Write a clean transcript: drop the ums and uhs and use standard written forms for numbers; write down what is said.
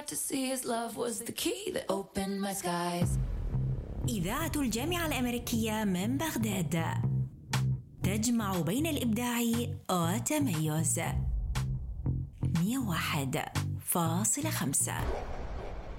got to see his love was the key that opened my skies. إذاعة الجامعة الأمريكية من بغداد تجمع بين الإبداع والتميز. 101.5